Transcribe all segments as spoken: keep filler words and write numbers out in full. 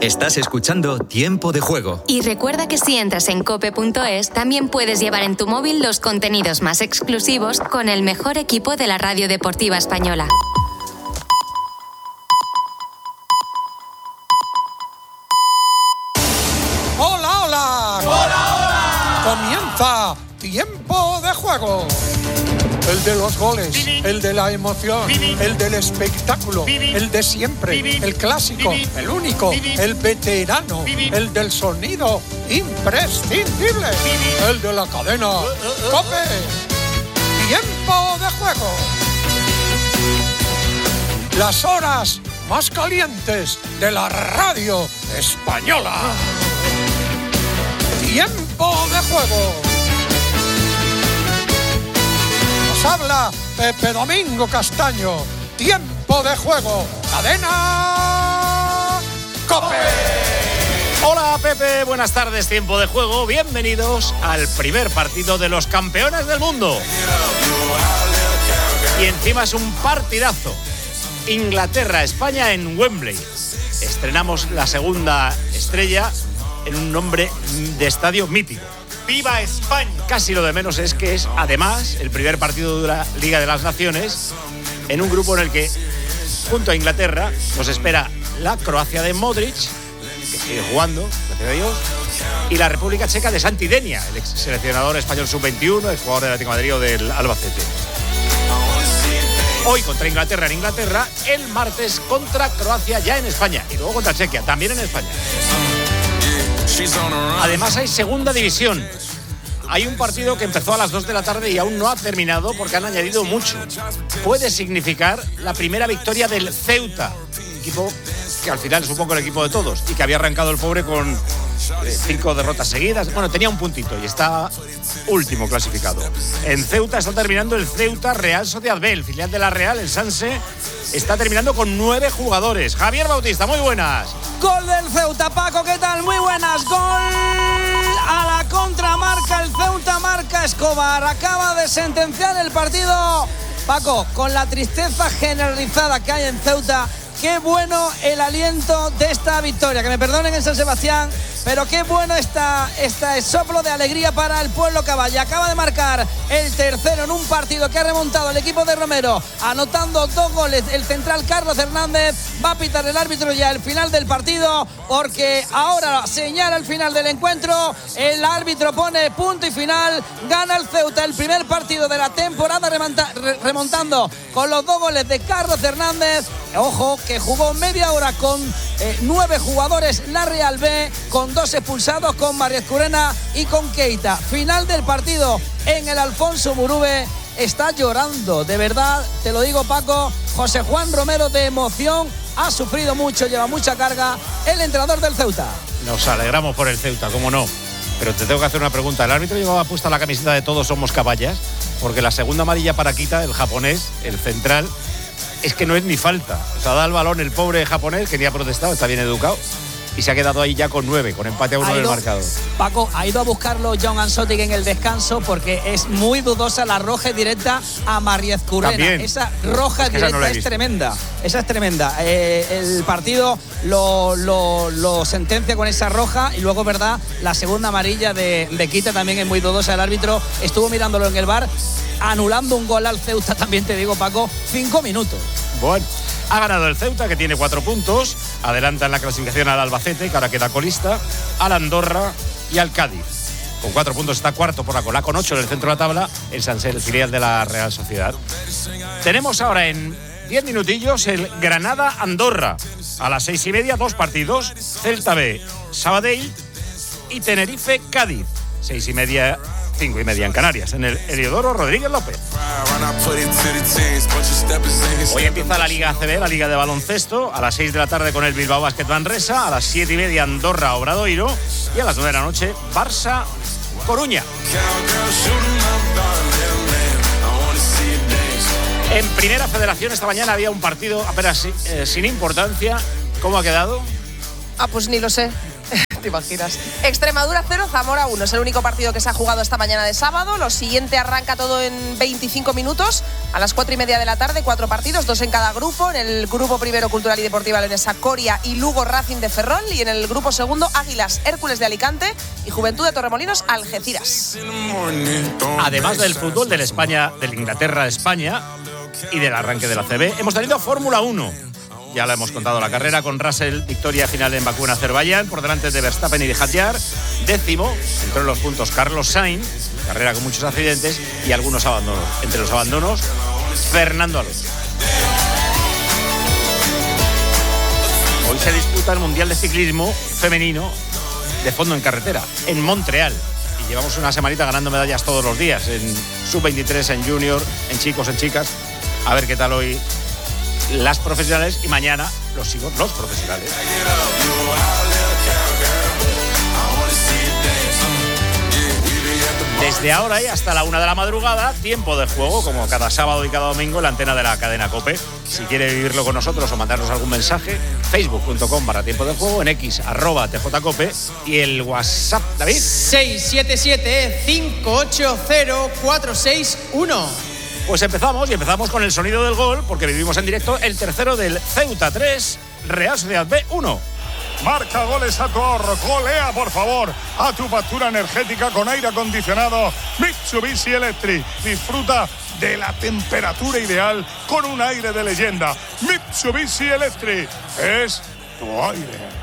Estás escuchando Tiempo de Juego. Y recuerda que si entras en cope punto es, también puedes llevar en tu móvil los contenidos más exclusivos con el mejor equipo de la radio deportiva española. ¡Hola, hola! ¡Hola, hola! Comienza Tiempo de Juego. El de los goles, el de la emoción, el del espectáculo, el de siempre, el clásico, el único, el veterano, el del sonido imprescindible, el de la cadena COPE. Tiempo de Juego. Las horas más calientes de la radio española. Tiempo de Juego. Habla Pepe Domingo Castaño. Tiempo de Juego. Cadena COPE. Hola Pepe, buenas tardes. Tiempo de Juego. Bienvenidos al primer partido de los campeones del mundo. Y encima es un partidazo. Inglaterra-España en Wembley. Estrenamos la segunda estrella en un nombre de estadio mítico. ¡Viva España! Casi lo de menos es que es, además, el primer partido de la Liga de las Naciones en un grupo en el que, junto a Inglaterra, nos espera la Croacia de Modric, que sigue jugando, gracias a Dios, y la República Checa de Santi Denia, el ex seleccionador español sub veintiuno, ex jugador del Atlético de Madrid o del Albacete. Hoy contra Inglaterra en Inglaterra, el martes contra Croacia ya en España y luego contra Chequia, también en España. Además hay segunda división. Hay un partido que empezó a las dos de la tarde y aún no ha terminado porque han añadido mucho. Puede significar la primera victoria del Ceuta, equipo que al final es un poco el equipo de todos y que había arrancado el pobre con eh, cinco derrotas seguidas. Bueno, tenía un puntito y está último clasificado. En Ceuta está terminando el Ceuta Real Sociedad B, el filial de la Real, el Sanse, está terminando con nueve jugadores. Javier Bautista, muy buenas. Gol del Ceuta, Paco, ¿qué tal? Muy buenas. Gol a la contramarca, el Ceuta marca Escobar. Acaba de sentenciar el partido. Paco, con la tristeza generalizada que hay en Ceuta, qué bueno el aliento de esta victoria. Que me perdonen en San Sebastián, pero qué bueno está este soplo de alegría para el pueblo caballa. Acaba de marcar el tercero en un partido que ha remontado el equipo de Romero, anotando dos goles. El central Carlos Hernández. Va a pitar el árbitro ya el final del partido, porque ahora señala el final del encuentro. El árbitro pone punto y final. Gana el Ceuta el primer partido de la temporada, remonta, re, remontando con los dos goles de Carlos Hernández. Ojo, que jugó media hora con eh, nueve jugadores la Real B, con dos expulsados, con María Escurena y con Keita. Final del partido en el Alfonso Murube. Está llorando, de verdad, te lo digo, Paco. José Juan Romero, de emoción, ha sufrido mucho, lleva mucha carga el entrenador del Ceuta. Nos alegramos por el Ceuta, cómo no. Pero te tengo que hacer una pregunta. ¿El árbitro llevaba puesta la camiseta de Todos somos caballas? Porque la segunda amarilla para Keita, el japonés, el central, es que no es ni falta. O sea, da el balón el pobre japonés, que ni ha protestado, está bien educado, y se ha quedado ahí ya con nueve, con empate a uno del marcador. Paco, ha ido a buscarlo John Ansotti en el descanso porque es muy dudosa la roja directa a Mariez Curena. Esa roja es directa no es tremenda. Esa es tremenda. Eh, el partido lo, lo, lo sentencia con esa roja y luego, verdad, la segunda amarilla de, de Keita también es muy dudosa. El árbitro estuvo mirándolo en el V A R, anulando un gol al Ceuta, también te digo, Paco, cinco minutos. Bueno, ha ganado el Ceuta, que tiene cuatro puntos, adelanta en la clasificación al Albacete, que ahora queda colista, al Andorra y al Cádiz. Con cuatro puntos está cuarto por la cola, con ocho en el centro de la tabla, el Sanse, el filial de la Real Sociedad. Tenemos ahora en diez minutillos el Granada-Andorra. A las seis y media, dos partidos, Celta B, Sabadell y Tenerife-Cádiz. Seis y media, cinco y media en Canarias, en el Heliodoro Rodríguez López. Hoy empieza la Liga A C B, la Liga de Baloncesto, a las seis de la tarde con el Bilbao Basket Manresa, a las siete y media Andorra Obradoiro y a las nueve de la noche Barça Coruña. En Primera Federación esta mañana había un partido apenas eh, sin importancia. ¿Cómo ha quedado? Ah, pues ni lo sé. ¿Te imaginas? Extremadura cero, Zamora uno. Es el único partido que se ha jugado esta mañana de sábado. Lo siguiente arranca todo en veinticinco minutos. A las cuatro y media de la tarde, cuatro partidos, dos en cada grupo. En el grupo primero, Cultural y Deportiva Leonesa, Coria y Lugo Racing de Ferrol. Y en el grupo segundo, Águilas Hércules de Alicante y Juventud de Torremolinos Algeciras. Además del fútbol, del España, del Inglaterra-España y del arranque de la C B, hemos tenido Fórmula uno. Ya la hemos contado la carrera con Russell, victoria final en Bakú en Azerbaiyán, por delante de Verstappen y de Hadjar. Décimo, entró en los puntos Carlos Sainz, carrera con muchos accidentes y algunos abandonos. Entre los abandonos, Fernando Alonso. Hoy se disputa el Mundial de Ciclismo Femenino de fondo en carretera, en Montreal. Y llevamos una semanita ganando medallas todos los días, en sub veintitrés, en junior, en chicos, en chicas. A ver qué tal hoy las profesionales y mañana los chicos, los profesionales. Desde ahora y hasta la una de la madrugada, tiempo de juego, como cada sábado y cada domingo, en la antena de la cadena COPE. Si quiere vivirlo con nosotros o mandarnos algún mensaje, facebook punto com barra tiempo de juego, en X, arroba tjcope, y el WhatsApp, David. seis siete siete, cinco ocho cero, cuatro seis uno. Pues empezamos, y empezamos con el sonido del gol, porque vivimos en directo el tercero del Ceuta tres, Real Sociedad B uno. Marca goles a tu ahorro, golea por favor a tu factura energética con aire acondicionado Mitsubishi Electric. Disfruta de la temperatura ideal con un aire de leyenda. Mitsubishi Electric es tu aire.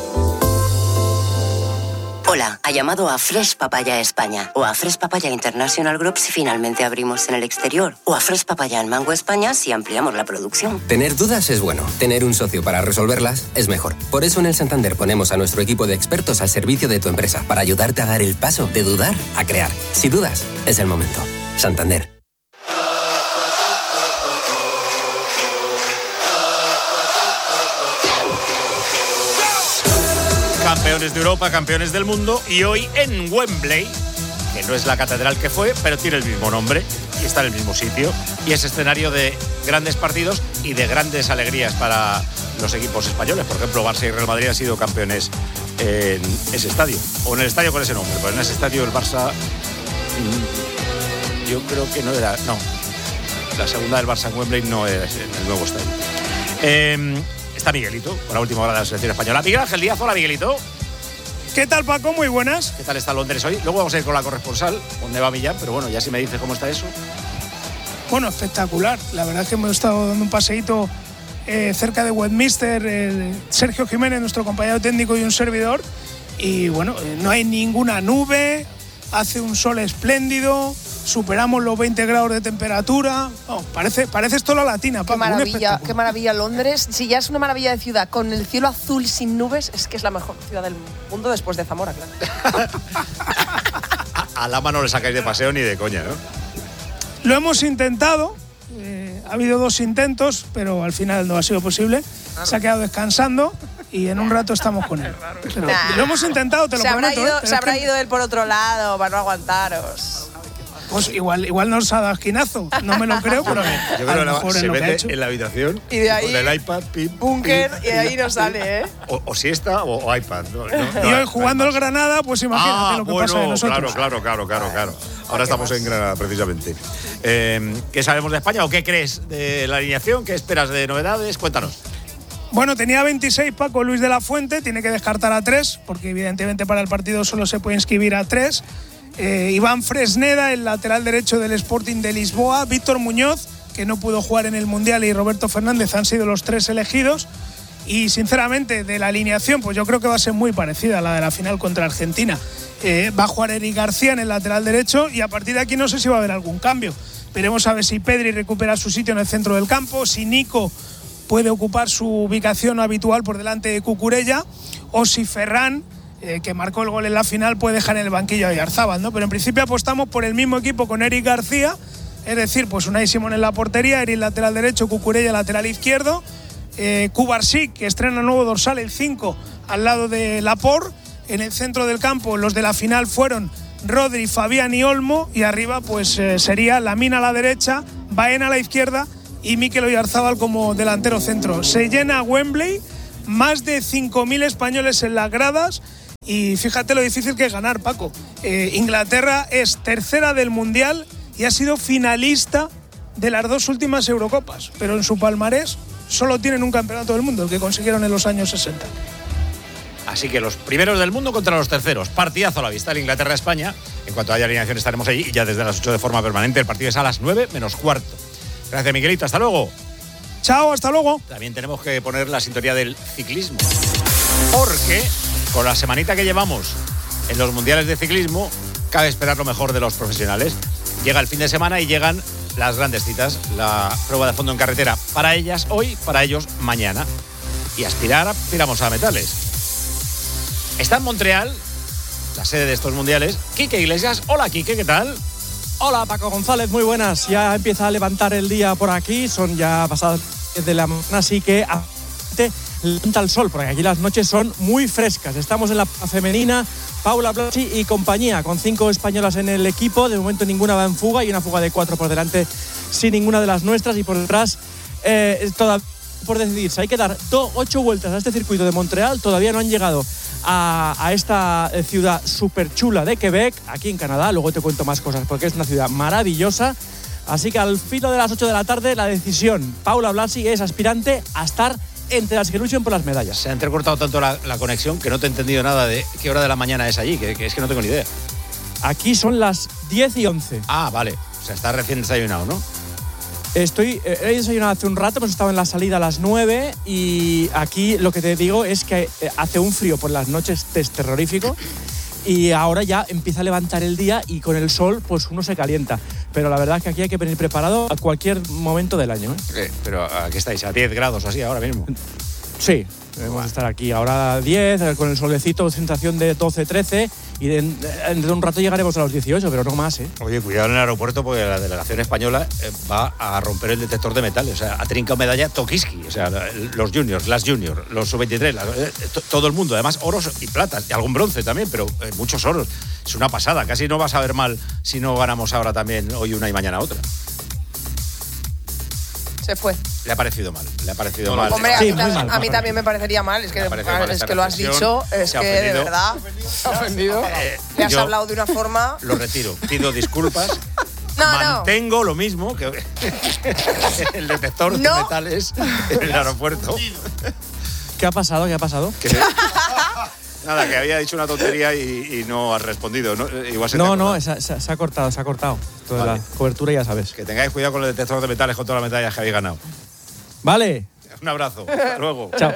Hola, ha llamado a Fresh Papaya España o a Fresh Papaya International Group si finalmente abrimos en el exterior, o a Fresh Papaya en Mango España si ampliamos la producción. Tener dudas es bueno, tener un socio para resolverlas es mejor. Por eso en el Santander ponemos a nuestro equipo de expertos al servicio de tu empresa para ayudarte a dar el paso de dudar a crear. Si dudas, es el momento. Santander. Campeones de Europa, campeones del mundo, y hoy en Wembley, que no es la catedral que fue, pero tiene el mismo nombre y está en el mismo sitio, y es escenario de grandes partidos y de grandes alegrías para los equipos españoles. Por ejemplo, Barça y Real Madrid han sido campeones en ese estadio, o en el estadio con ese nombre, pero en ese estadio el Barça, yo creo que no era, no, la segunda del Barça en Wembley no era en el nuevo estadio. Eh, Está Miguelito, por la última hora de la selección española. Miguel Ángel Díaz, hola Miguelito. ¿Qué tal, Paco? Muy buenas. ¿Qué tal está Londres hoy? Luego vamos a ir con la corresponsal, donde va Millán, pero bueno, ya si me dice cómo está eso. Bueno, espectacular. La verdad es que hemos estado dando un paseíto eh, cerca de Westminster, eh, Sergio Jiménez, nuestro compañero técnico, y un servidor. Y bueno, eh, no hay ninguna nube, hace un sol espléndido, superamos los veinte grados de temperatura. Oh, parece, parece esto la latina, Paco. Qué maravilla, qué maravilla Londres. Si ya es una maravilla de ciudad, con el cielo azul sin nubes, es que es la mejor ciudad del mundo después de Zamora, claro. a, a Lama no le sacáis de paseo ni de coña, ¿no? Lo hemos intentado, eh, ha habido dos intentos, pero al final no ha sido posible. Se ha quedado descansando y en un rato estamos con él. Pero nah, lo hemos intentado, te lo se prometo. Habrá ido, ¿eh? Se habrá que... ido él por otro lado para no aguantaros. Pues igual, igual nos ha dado esquinazo, no me lo creo, pero yo creo a lo mejor se mete en la habitación y de ahí, con el iPad, pim, búnker, pim, y de ahí no sale, ¿eh? O, o siesta o, o iPad. No, no, y no, hoy jugando el Granada, pues imagínate ah, lo que bueno, pasa de nosotros. Claro, claro, claro, claro, claro. Ahora estamos en Granada, precisamente. Eh, ¿Qué sabemos de España o qué crees de la alineación? ¿Qué esperas de novedades? Cuéntanos. Bueno, tenía veintiséis Paco Luis de la Fuente, tiene que descartar a tres, porque evidentemente para el partido solo se puede inscribir a tres. Eh, Iván Fresneda, el lateral derecho del Sporting de Lisboa, Víctor Muñoz, que no pudo jugar en el Mundial, y Roberto Fernández han sido los tres elegidos. Y sinceramente, de la alineación, pues yo creo que va a ser muy parecida a la de la final contra Argentina. Eh, va a jugar Eric García en el lateral derecho, y a partir de aquí no sé si va a haber algún cambio. Veremos a ver si Pedri recupera su sitio en el centro del campo, si Nico puede ocupar su ubicación habitual por delante de Cucurella, o si Ferran, Eh, que marcó el gol en la final, puede dejar en el banquillo a Oyarzábal, ¿no? Pero en principio apostamos por el mismo equipo con Eric García, es decir, pues Unai Simón en la portería, Eric lateral derecho, Cucurella lateral izquierdo, eh, Cubarsí, que estrena nuevo dorsal, el cinco, al lado de Laporte. En el centro del campo los de la final fueron Rodri, Fabián y Olmo, y arriba pues eh, sería Lamine a la derecha, Baena a la izquierda y Mikel Oyarzábal como delantero centro. Se llena Wembley, más de cinco mil españoles en las gradas. Y fíjate lo difícil que es ganar, Paco. Eh, Inglaterra es tercera del Mundial y ha sido finalista de las dos últimas Eurocopas, pero en su palmarés solo tienen un campeonato del mundo, el que consiguieron en los años sesenta. Así que los primeros del mundo contra los terceros. Partidazo a la vista, el Inglaterra-España. En cuanto haya alineación estaremos allí y ya desde las ocho de forma permanente. El partido es a las nueve menos cuarto. Gracias, Miguelito. Hasta luego. Chao, hasta luego. También tenemos que poner la sintonía del ciclismo. Porque con la semanita que llevamos en los mundiales de ciclismo, cabe esperar lo mejor de los profesionales. Llega el fin de semana y llegan las grandes citas. La prueba de fondo en carretera para ellas hoy, para ellos mañana. Y aspirar, aspiramos a metales. Está en Montreal, la sede de estos mundiales, Quique Iglesias. Hola, Quique, ¿qué tal? Hola, Paco González, muy buenas. Ya empieza a levantar el día por aquí, son ya pasadas de la mañana, así que levanta el sol, porque aquí las noches son muy frescas. Estamos en la femenina, Paula Blasi y compañía, con cinco españolas en el equipo. De momento ninguna va en fuga y una fuga de cuatro por delante sin ninguna de las nuestras. Y por detrás, eh, toda, por decidirse, hay que dar do, ocho vueltas a este circuito de Montreal. Todavía no han llegado a, a esta ciudad súper chula de Quebec, aquí en Canadá. Luego te cuento más cosas porque es una ciudad maravillosa. Así que al filo de las ocho de la tarde, la decisión. Paula Blasi es aspirante a estar entre las que luchen por las medallas. Se ha entrecortado tanto la, la conexión que no te he entendido nada de qué hora de la mañana es allí, que, que es que no tengo ni idea. Aquí son las diez y once. Ah, vale. O sea, está recién desayunado, ¿no? Estoy, he desayunado hace un rato, hemos estado en la salida a las nueve y aquí lo que te digo es que hace un frío por las noches, es terrorífico. Y ahora ya empieza a levantar el día y con el sol pues uno se calienta. Pero la verdad es que aquí hay que venir preparado a cualquier momento del año. ¿eh? Eh, pero ¿a qué estáis? ¿A diez grados o así ahora mismo? Sí, debemos estar aquí ahora a diez, con el solecito, sensación de doce, trece y dentro de un rato llegaremos a los dieciocho, pero no más. ¿eh? Oye, cuidado en el aeropuerto porque la delegación española eh, va a romper el detector de metales. O sea, ha trincado medalla Tokiski. O sea, los juniors, las juniors, los sub veintitrés, la, eh, todo el mundo. Además, oros y platas, y algún bronce también, pero eh, muchos oros. Es una pasada. Casi no vas a ver mal si no ganamos ahora también hoy una y mañana otra. Se fue. Le ha parecido mal, le ha parecido no, mal. Hombre, a, sí, mí, tam- mal, a mí también me parecería mal, es que, mal, es que lo has dicho, es que de verdad. ¿Se ha ofendido? Eh, Le has hablado de una forma. Lo retiro, pido disculpas. No, Mantengo no. lo mismo que el detector no. de metales en el aeropuerto. ¿Qué ha pasado? ¿Qué ha pasado? Que se... Nada, que había dicho una tontería y, y no has respondido. No, Igual se no, no, se, se, se ha cortado, se ha cortado. Toda vale. La cobertura ya sabes. Que tengáis cuidado con el detector de metales con todas las medallas que habéis ganado. Vale. Un abrazo. Hasta luego. Chao.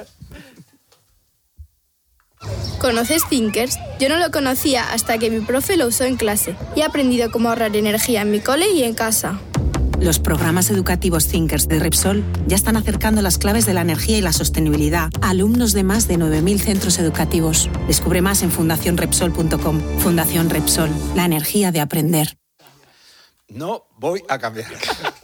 ¿Conoces Thinkers? Yo no lo conocía hasta que mi profe lo usó en clase y he aprendido cómo ahorrar energía en mi cole y en casa. Los programas educativos Thinkers de Repsol ya están acercando las claves de la energía y la sostenibilidad a alumnos de más de nueve mil centros educativos. Descubre más en fundación repsol punto com. Fundación Repsol, la energía de aprender. No voy a cambiar.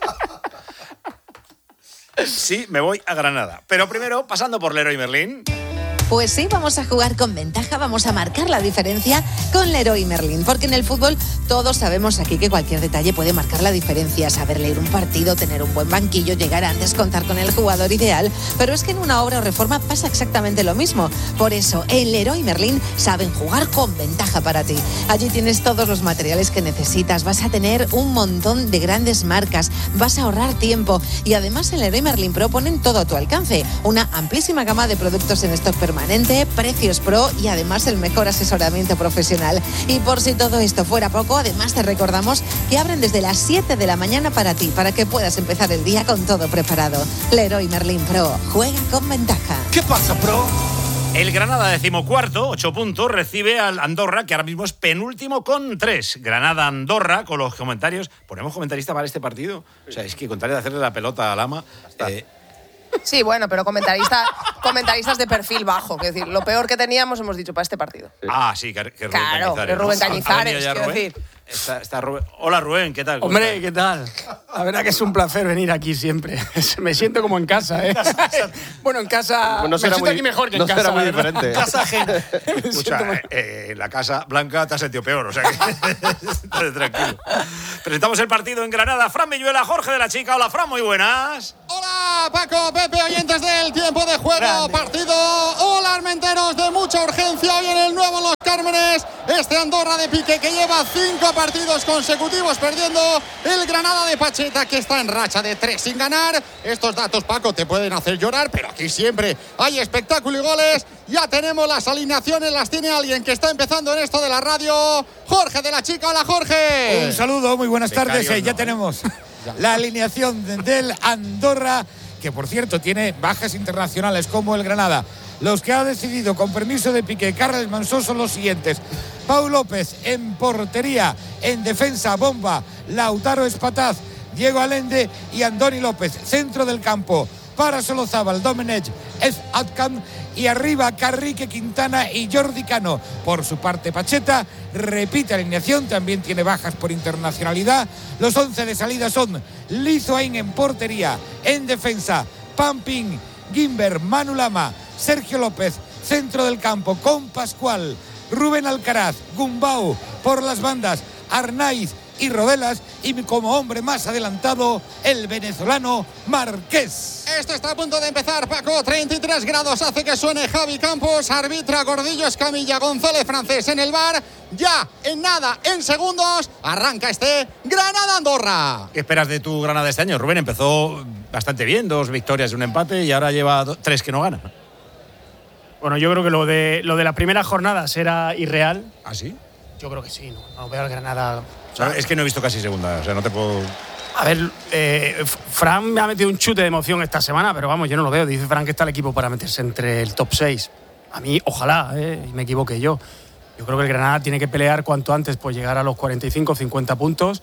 Sí, me voy a Granada. Pero primero, pasando por Leroy Merlin. Pues sí, vamos a jugar con ventaja, vamos a marcar la diferencia con Leroy Merlin, porque en el fútbol todos sabemos aquí que cualquier detalle puede marcar la diferencia, saber leer un partido, tener un buen banquillo, llegar antes, contar con el jugador ideal, pero es que en una obra o reforma pasa exactamente lo mismo. Por eso, en Leroy Merlin saben jugar con ventaja para ti. Allí tienes todos los materiales que necesitas, vas a tener un montón de grandes marcas, vas a ahorrar tiempo y además en Leroy Merlin Pro ponen todo a tu alcance, una amplísima gama de productos en stock permanente, precios pro y además el mejor asesoramiento profesional. Y por si todo esto fuera poco, además te recordamos que abren desde las siete de la mañana para ti, para que puedas empezar el día con todo preparado. Leroy Merlin Pro, juega con ventaja. ¿Qué pasa, Pro? El Granada, decimocuarto, ocho puntos, recibe al Andorra, que ahora mismo es penúltimo con tres. Granada-Andorra, con los comentarios. ¿Ponemos comentarista para este partido? O sea, es que con tal de hacerle la pelota al ama... Eh, Sí, bueno, pero comentarista, comentaristas de perfil bajo. Es decir, lo peor que teníamos hemos dicho para este partido. Sí. Ah, sí, que, que Rubén claro, Cañizares. Que Rubén ¿no? Cañizares, quiero Rubén? decir. Está, está Rubén. Hola, Rubén, ¿qué tal? Hombre, está? ¿qué tal? La verdad que es un placer venir aquí siempre. Me siento como en casa, ¿eh? Bueno, en casa... No me siento muy, aquí mejor que no en casa. será muy ¿verdad? diferente. En casa ajena. Escucha, muy... eh, en la Casa Blanca te has sentido peor, o sea que... tranquilo. Presentamos el partido en Granada. Fran Villuela, Jorge de la Chica. Hola, Fran, muy buenas. Hola, Paco, Pepe, oyentes del tiempo de juego. Grande. Partido. Hola, armenteros de mucha urgencia hoy en el nuevo Los Cármenes. goles. Este Andorra de Piqué que lleva cinco partidos consecutivos perdiendo. El Granada de Pacheta que está en racha de tres sin ganar. Estos datos, Paco, te pueden hacer llorar, pero aquí siempre hay espectáculo y goles. Ya tenemos las alineaciones, las tiene alguien que está empezando en esto de la radio. Jorge de la Chica. Hola, Jorge. Un saludo, muy buenas Becario, tardes. Eh, ya no, tenemos la alineación del Andorra, que por cierto tiene bajas internacionales como el Granada. Los que ha decidido con permiso de Piqué, Carles Mansó, son los siguientes: Pau López en portería, en defensa Bomba, Lautaro Espataz, Diego Allende y Andoni López. Centro del campo para Solozábal, Domenech, Ez Atkan, y arriba Carrique, Quintana y Jordi Cano. Por su parte, Pacheta repite alineación, también tiene bajas por internacionalidad. Los once de salida son Lizoain en portería, en defensa Pampín, Guimber, Manu Lama, Sergio López, centro del campo con Pascual, Rubén Alcaraz, Gumbau por las bandas, Arnaiz y Rodelas, y como hombre más adelantado, el venezolano Marqués. Esto está a punto de empezar, Paco. treinta y tres grados hace que suene Javi Campos. Arbitra Gordillo Escamilla, González Francés en el bar. Ya, en nada, en segundos, arranca este Granada-Andorra. ¿Qué esperas de tu Granada este año? Rubén empezó bastante bien, dos victorias y un empate, y ahora lleva do- tres que no gana. Bueno, yo creo que lo de, lo de las primeras jornadas era irreal. ¿Ah, sí? Yo creo que sí, no, no veo al Granada. O sea, es que no he visto casi segunda, o sea, no te puedo... A ver, eh, Fran me ha metido un chute de emoción esta semana, pero vamos, yo no lo veo. Dice Fran que está el equipo para meterse entre el top seis. A mí, ojalá, eh, y me equivoqué yo. Yo creo que el Granada tiene que pelear cuanto antes por llegar a los cuarenta y cinco, cincuenta puntos.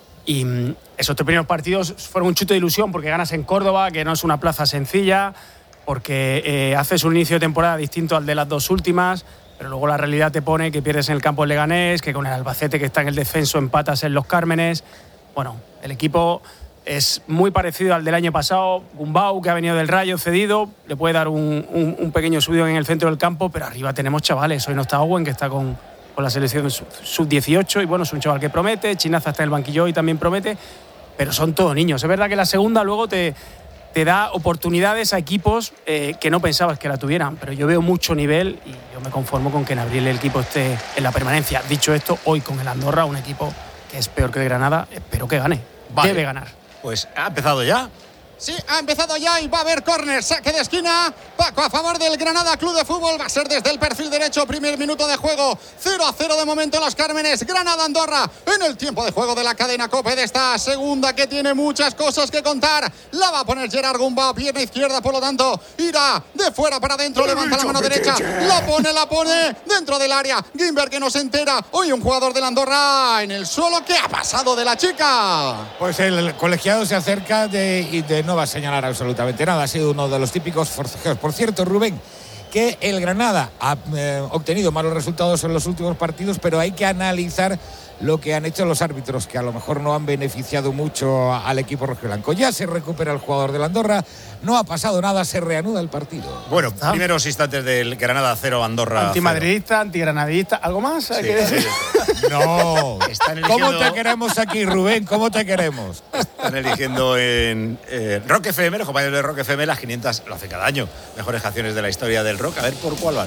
Y mmm, esos tres primeros partidos fueron un chute de ilusión porque ganas en Córdoba, que no es una plaza sencilla, porque eh, haces un inicio de temporada distinto al de las dos últimas, pero luego la realidad te pone que pierdes en el campo del Leganés, que con el Albacete que está en el descenso empatas en Los Cármenes. Bueno, el equipo es muy parecido al del año pasado. Gumbau, que ha venido del Rayo cedido, le puede dar un, un, un pequeño subidón en el centro del campo, pero arriba tenemos chavales. Hoy no está Owen, que está con, con la selección sub dieciocho, y bueno, es un chaval que promete. Chinaza está en el banquillo y también promete, pero son todos niños. Es verdad que la segunda luego te... te da oportunidades a equipos eh, que no pensabas que la tuvieran, pero yo veo mucho nivel y yo me conformo con que en abril el equipo esté en la permanencia. Dicho esto, hoy con el Andorra, un equipo que es peor que el Granada, espero que gane. Vale. Debe ganar. Pues ha empezado ya. Sí, ha empezado ya y va a haber córner, saque de esquina. Paco a favor del Granada Club de Fútbol. Va a ser desde el perfil derecho, primer minuto de juego. cero a cero de momento Los Cármenes. Granada-Andorra en el tiempo de juego de la cadena COPE de esta segunda, que tiene muchas cosas que contar. La va a poner Gerard Gumbau, pierna izquierda, por lo tanto irá de fuera para adentro. Levanta la mano derecha, la pone, la pone dentro del área. Gimber, que no se entera. Hoy un jugador del Andorra en el suelo. ¿Qué ha pasado de la chica? Pues el colegiado se acerca de, y de no va a señalar absolutamente nada. Ha sido uno de los típicos forcejeos. Por cierto, Rubén, que el Granada ha eh, obtenido malos resultados en los últimos partidos, pero hay que analizar lo que han hecho los árbitros, que a lo mejor no han beneficiado mucho al equipo rojiblanco. Ya se recupera el jugador del Andorra, no ha pasado nada, se reanuda el partido. Bueno, primeros instantes del Granada cero, Andorra Antimadridista, antigranadista, ¿algo más hay Sí, que decir? sí. No. Están ¿Cómo eligiendo- te queremos aquí, Rubén? ¿Cómo te queremos? Están eligiendo en eh, Rock F M, los compañeros de Rock F M, las quinientas, lo hace cada año, mejores canciones de la historia del rock. A ver por cuál van.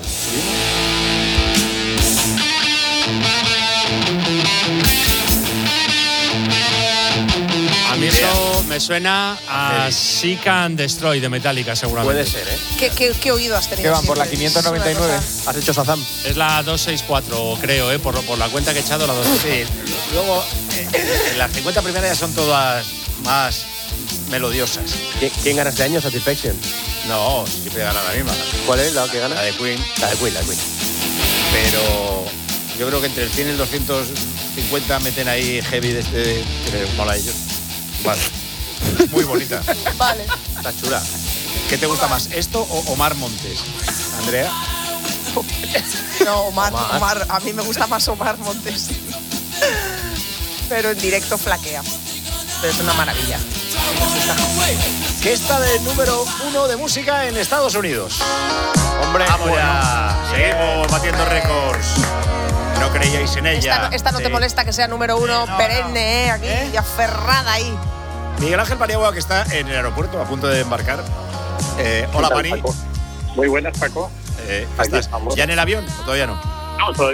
A mí eso me suena a Seek and Destroy de Metallica, seguramente. Puede ser, ¿eh? ¿Qué, qué, qué oído has tenido? siempre? quinientos noventa y nueve? ¿Has hecho Shazam? Es la doscientos sesenta y cuatro, creo, ¿eh? Por, por la cuenta que he echado, la doscientos sesenta y cuatro. Sí, luego eh, en las cincuenta primeras ya son todas más melodiosas. ¿Quién, quién gana este año? Satisfaction. No, siempre gana la misma. ¿Cuál es la que gana? La de Queen. La de Queen, la de Queen. Pero yo creo que entre el cien y el doscientos cincuenta meten ahí heavy de este que les mola a ellos. Vale. Muy bonita. Vale. Está chula. ¿Qué te gusta más, esto o Omar Montes, Andrea? No, Omar, Omar, a mí me gusta más Omar Montes. Pero en directo flaquea. Pero es una maravilla. Que está de número uno de música en Estados Unidos. Hombre, vamos bueno. ya. Seguimos batiendo récords. No creíais en ella. Esta, esta no Sí. te molesta que sea número uno, Sí, no, perenne, ¿eh? Aquí, ¿Eh? y aferrada ahí. Miguel Ángel Paniagua, que está en el aeropuerto a punto de embarcar. Eh, hola, Pani. Muy buenas, Paco. Eh, Aquí ¿Estás estamos. ya en el avión o todavía no? No, todavía no.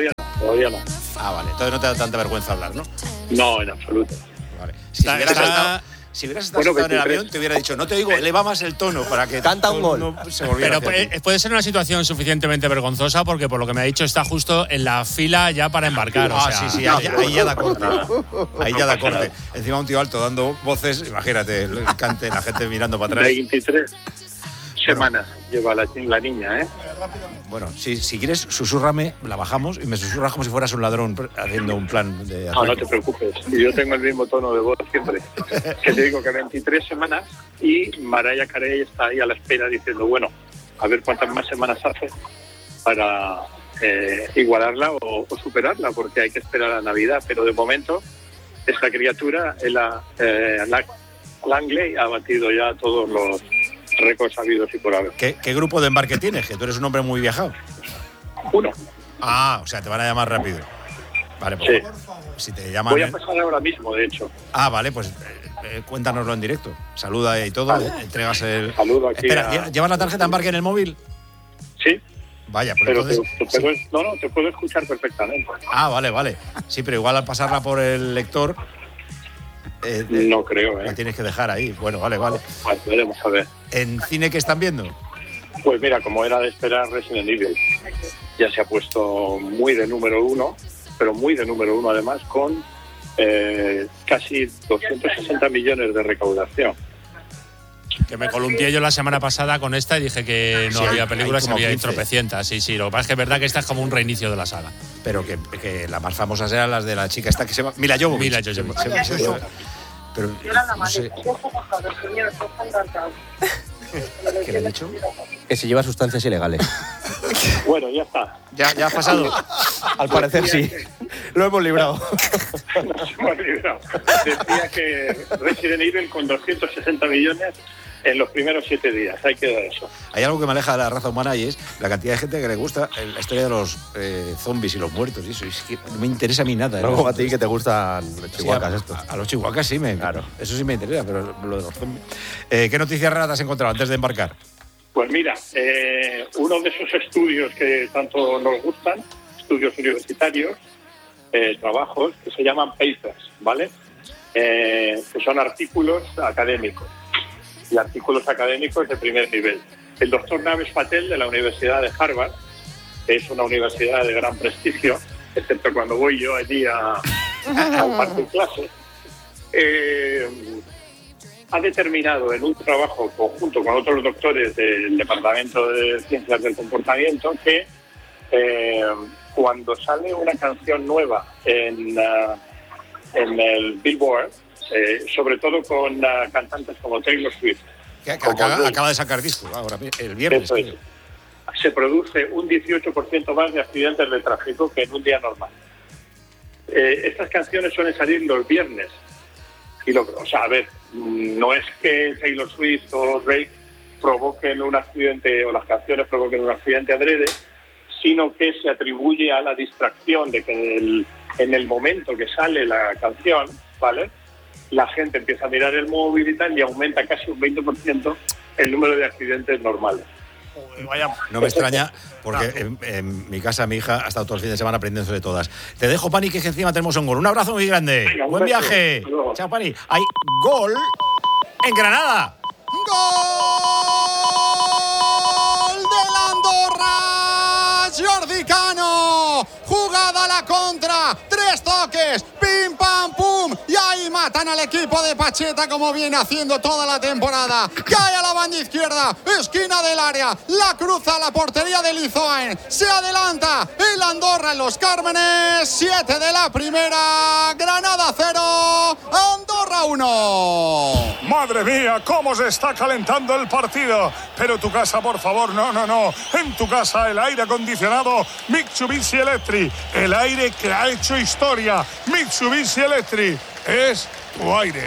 todavía no. Ah, vale. Entonces no te da tanta vergüenza hablar, ¿no? No, en absoluto. Vale. Si hubieras estado, si hubieras estado Bueno, sentado en el veintitrés. avión, te hubiera dicho, no te digo, eleva más el tono para que Canta un todo el gol. mundo se volviera Pero hacia puede, ti. puede ser una situación suficientemente vergonzosa porque por lo que me ha dicho está justo en la fila ya para embarcar. Ah, o sea, sí, sí, ahí, ahí ya da corte. Ahí ya da corte. Encima un tío alto dando voces, imagínate, el cante, la gente mirando para atrás. veintitrés semanas lleva la, la niña, ¿eh? Bueno, si, si quieres, susúrrame, la bajamos y me susurras como si fueras un ladrón haciendo un plan de No, no ataque. te preocupes. Yo tengo el mismo tono de voz siempre. Que te digo que veintitrés semanas y Mariah Carey está ahí a la espera diciendo, bueno, a ver cuántas más semanas hace para eh, igualarla o, o superarla, porque hay que esperar a Navidad. Pero de momento, esta criatura, la, eh, la Langley, ha batido ya todos los récords habidos y por haber. ¿Qué, ¿Qué grupo de embarque tienes? Que tú eres un hombre muy viajado. Uno. Ah, o sea, te van a llamar rápido. Vale, pues Sí. si te llaman. Voy a pasar ahora mismo, de hecho. Ah, vale, pues eh, eh, cuéntanoslo en directo. Saluda y todo, Vale. eh, entregas el. Saludo aquí Espera, a- ¿lle- ¿llevas la tarjeta de embarque en el móvil? Sí. Vaya, pues Pero entonces. te, te puedo, no, no, te puedo escuchar perfectamente. Ah, vale, vale. Sí, pero igual al pasarla por el lector. eh, eh, No creo, ¿eh? La tienes que dejar ahí. Bueno, vale, vale. Vale, veremos a ver. ¿En cine qué están viendo? Pues mira, como era de esperar, Resident Evil ya se ha puesto muy de número uno, pero muy de número uno además, con eh, casi doscientos sesenta millones de recaudación. que me columpié yo la semana pasada con esta y dije que no Sí, había hay- películas, hay como había quince. tropecientas. Sí, sí, lo que pasa es que es verdad que esta es como un reinicio de la saga. Pero que, que las más famosas eran las de la chica esta que se llama Mila Jovovich. Mila Jovovich. Se- se- se- Pero no sé, ¿qué le he dicho? Que se lleva sustancias ilegales. Bueno, ya está. Ya, ya ha pasado. Al parecer sí. Lo hemos librado. Nos hemos librado. Decía que Resident Evil con doscientos sesenta millones en los primeros siete días. Ahí queda eso. Hay algo que me aleja de la raza humana y es la cantidad de gente que le gusta la historia de los eh, zombies y los muertos y eso. Es que no me interesa a mí nada. No ¿eh? como a ti que te gustan los Sí, chihuahuas a, estos. a- a los chihuahuas sí, me, Claro. eso sí me interesa, pero lo de los zombies. Eh, ¿Qué noticias raras has encontrado antes de embarcar? Pues mira, eh, uno de esos estudios que tanto nos gustan, estudios universitarios, eh, trabajos que se llaman papers, ¿vale? Eh, que son artículos académicos y artículos académicos de primer nivel. El doctor Navesh Patel de la Universidad de Harvard, que es una universidad de gran prestigio, excepto cuando voy yo allí a, a impartir clases, eh, ha determinado en un trabajo conjunto con otros doctores del Departamento de Ciencias del Comportamiento que eh, cuando sale una canción nueva en, uh, en el Billboard, eh, sobre todo con uh, cantantes como Taylor Swift, Que, que como acaba, Adele, acaba de sacar disco ahora, el viernes. eso es, se produce un dieciocho por ciento más de accidentes de tráfico que en un día normal. Eh, estas canciones suelen salir los viernes. Y lo, o sea, a ver, no es que Taylor Swift o Drake provoquen un accidente o las canciones provoquen un accidente adrede, sino que se atribuye a la distracción de que en el, en el momento que sale la canción, ¿vale?, la gente empieza a mirar el móvil y tal y aumenta casi un veinte por ciento el número de accidentes normales. No me extraña, porque en, en mi casa mi hija ha estado todo el fin de semana aprendiendo de todas. Te dejo, Pani, que encima tenemos un gol. Un abrazo muy grande. Venga, un Buen beso. viaje. Hasta luego. Chao, Pani. Hay gol en Granada. ¡Gol del Andorra! Jordi Cano. Jugada a la contra. Tres toques. Pim, pam, pum. Y ahí matan al equipo de Pacheta como viene haciendo toda la temporada. Cae a la banda izquierda. Esquina del área. La cruza a la portería de Lizoen. Se adelanta el Andorra en los Cármenes. Siete de la primera. Granada cero. Andorra uno. Madre mía, cómo se está calentando el partido. Pero tu casa, por favor, no, no, no. En tu casa el aire acondicionado Mitsubishi Electric. El aire que ha hecho historia. Mitsubishi Electric es tu aire.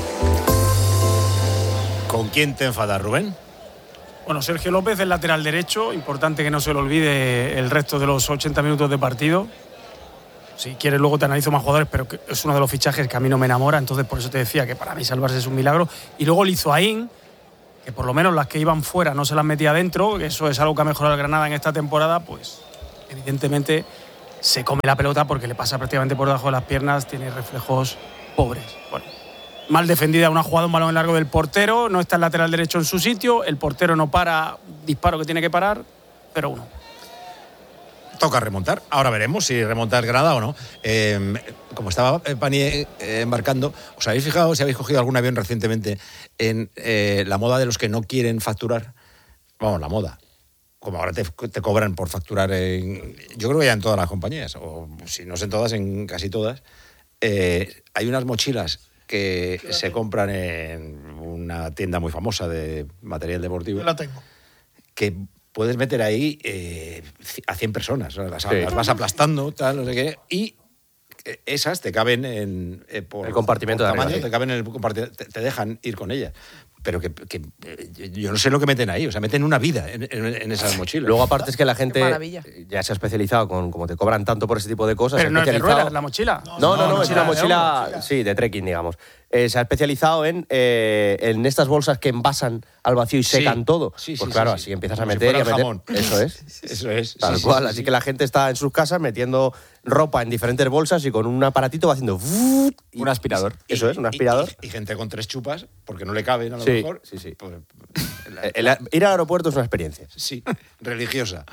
¿Con quién te enfadas, Rubén? Bueno, Sergio López, el lateral derecho. Importante que no se le olvide el resto de los ochenta minutos de partido. Si quieres luego te analizo más jugadores, pero que es uno de los fichajes que a mí no me enamora, entonces por eso te decía que para mí salvarse es un milagro. Y luego Lizoaín, que por lo menos las que iban fuera no se las metía dentro, que eso es algo que ha mejorado el Granada en esta temporada, pues evidentemente se come la pelota porque le pasa prácticamente por debajo de las piernas, tiene reflejos pobres. Bueno, mal defendida una jugada, un balón en largo del portero, no está el lateral derecho en su sitio, el portero no para, disparo que tiene que parar, pero uno. Toca remontar. Ahora veremos si remonta el Granada o no. Eh, como estaba Pani eh, embarcando, ¿os habéis fijado si habéis cogido algún avión recientemente en eh, la moda de los que no quieren facturar? Vamos, la moda. Como ahora te, te cobran por facturar en, yo creo que ya en todas las compañías, o si no es en todas, en casi todas. Eh, hay unas mochilas que se compran en una tienda muy famosa de material deportivo. Yo la tengo. Que puedes meter ahí eh, a cien personas, ¿no? las, sí. las vas aplastando, tal, no sé qué, y esas te caben en eh, por el compartimento por de tamaño, arriba, te caben en el compartimento, te, te dejan ir con ellas. Pero que, que yo no sé lo que meten ahí, o sea, meten una vida en, en, en esas mochilas. Luego, aparte es que la gente ya se ha especializado, con como te cobran tanto por ese tipo de cosas. Pero se no ha es de especializado... ruedas la mochila. No, no, no, no, no es una mochila, de sí, de trekking, digamos. Eh, se ha especializado en, eh, en estas bolsas que envasan al vacío y secan sí. todo. Sí, sí, pues sí, claro, sí, así sí. empiezas Como a meter si y a meter. jamón. Eso es. Eso es. Tal sí, cual. sí, sí, así sí. que la gente está en sus casas metiendo ropa en diferentes bolsas y con un aparatito va haciendo... Y, un aspirador. Eso es, un aspirador. Y, y, y gente con tres chupas, porque no le caben a lo sí, mejor. Sí, sí. Pues, el, el, ir al aeropuerto es una experiencia. Sí, religiosa.